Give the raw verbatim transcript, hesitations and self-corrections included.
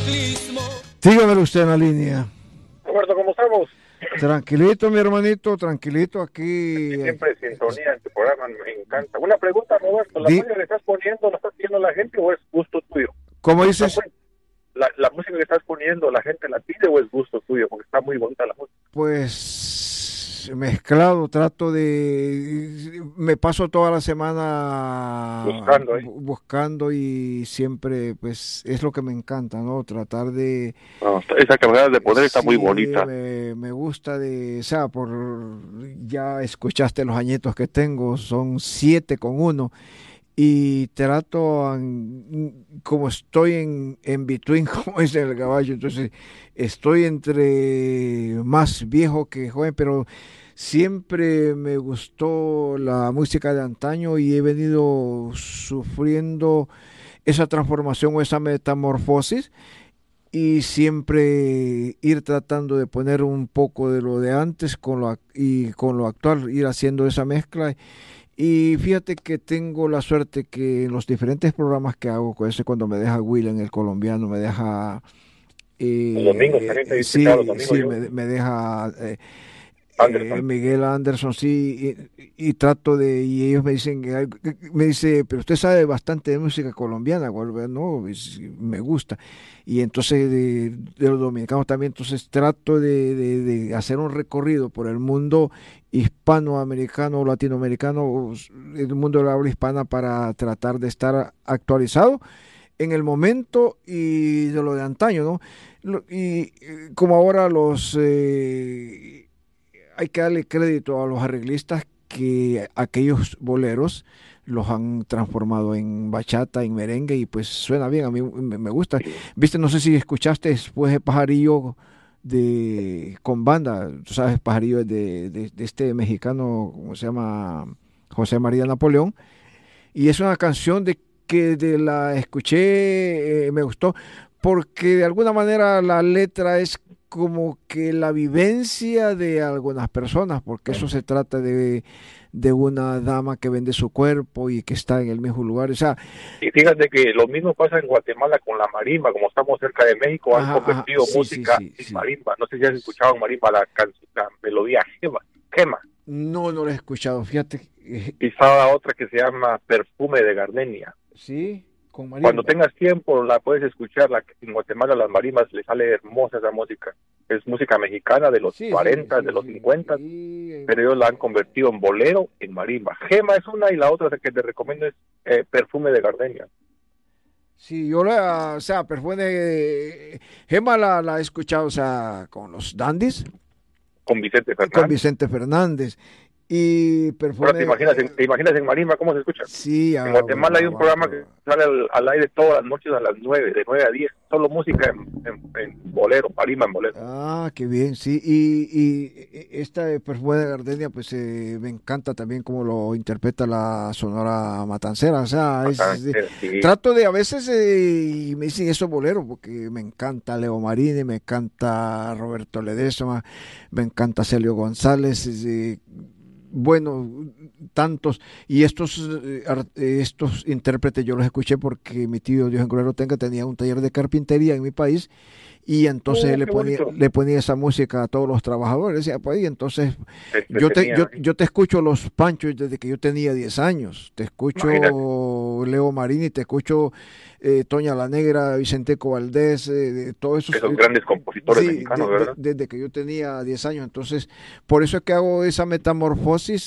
Dígamelo usted en la línea. Roberto, ¿cómo estamos? Tranquilito, mi hermanito, tranquilito aquí. Siempre sintonía en tu programa, me encanta. Una pregunta, Roberto, ¿la Di- música que estás poniendo la estás pidiendo la gente o es gusto tuyo? ¿Cómo dices? La, la música que estás poniendo, ¿la gente la pide o es gusto tuyo? Porque está muy bonita la música. Pues mezclado, trato de... Me paso toda la semana Buscando, ¿eh? bu- buscando y siempre, pues, es lo que me encanta, ¿no? Tratar de... No, esa carrera de poder está muy Sí, bonita. Me, me gusta de... O sea, por... Ya escuchaste los añitos que tengo, son siete con uno. Y trato, an- como estoy en, en between, como dice el caballo, entonces estoy entre más viejo que joven, pero siempre me gustó la música de antaño y he venido sufriendo esa transformación o esa metamorfosis y siempre ir tratando de poner un poco de lo de antes con lo, ac- y con lo actual, ir haciendo esa mezcla. Y fíjate que tengo la suerte que en los diferentes programas que hago, con ese cuando me deja William, el colombiano, me deja, Los domingos eh, también te he eh, escuchado, los sí, domingos sí, yo. me, me deja eh, eh, Anderson. Miguel Anderson, sí, y, y trato de, y ellos me dicen, que hay- me dice, pero usted sabe bastante de música colombiana, Guarda, no, es- me gusta. Y entonces de, de los dominicanos también, entonces trato de, de- de hacer un recorrido por el mundo hispanoamericano, latinoamericano, el mundo de la habla hispana para tratar de estar actualizado en el momento y de lo de antaño, ¿no? Lo- Y eh, como ahora los eh, hay que darle crédito a los arreglistas que aquellos boleros los han transformado en bachata, en merengue y pues suena bien, a mí me, me gusta. Sí. Viste, no sé si escuchaste después de Pajarillo de con banda, tú sabes, Pajarillo es de, de, de este mexicano, ¿cómo se llama? José María Napoleón, y es una canción de que de la escuché, eh, me gustó, porque de alguna manera la letra es como que la vivencia de algunas personas, porque eso se trata de, de una dama que vende su cuerpo y que está en el mismo lugar. O sea, Y fíjate que lo mismo pasa en Guatemala con la marimba, como estamos cerca de México, han ajá, ajá, convertido sí, sí, música sí, en sí. marimba. No sé si has escuchado en marimba la, can- la melodía Gema, Gema. No, no lo he escuchado, fíjate. eh, Y está otra que se llama Perfume de Gardenia. sí, con Cuando marimba. tengas tiempo la puedes escuchar. La, en Guatemala las marimbas le sale hermosa esa música. Es música mexicana de los Sí, sí, cuarenta, de sí, los sí. cincuenta, Y, eh, pero ellos la han convertido en bolero, en marimba. Gema es una y la otra que te recomiendo es eh, Perfume de Gardenia. sí, yo la, o sea, Perfume, Gema la, la he escuchado, o sea, con los Dandys, Con Vicente con Fernández. Vicente Fernández. Y Ahora te Perfume, imaginas, en, eh, te imaginas en marimba cómo se escucha. sí, En ah, va, Guatemala hay va, un va, programa que va. sale al, al aire todas las noches a las nueve, de nueve a diez, solo música en, en, en bolero, marimba en bolero. Ah, qué bien, sí. Y, y esta de Perfume de Gardenia, pues eh, me encanta también cómo lo interpreta la Sonora Matancera. O sea, es, eh, Matancera, sí. trato de a veces, eh, y me dicen eso bolero, porque me encanta Leo Marini, me encanta Roberto Ledesma, me encanta Celio González, es, eh, bueno, tantos, y estos, eh, ar- eh, estos intérpretes yo los escuché porque mi tío Dios en Gloria lo tenga tenía un taller de carpintería en mi país y entonces Uh, él le qué ponía, bonito. le ponía esa música a todos los trabajadores, decía, pues, y entonces Te yo te, entretenía, yo, ¿eh? yo te escucho los Panchos desde que yo tenía diez años, te Imagínate, escucho Leo Marini, te escucho eh, Toña la Negra, Vicenteco Valdés, eh, de, todos esos, esos eh, grandes compositores sí, mexicanos, de- de- ¿verdad? desde que yo tenía diez años, entonces por eso es que hago esa metamorfosis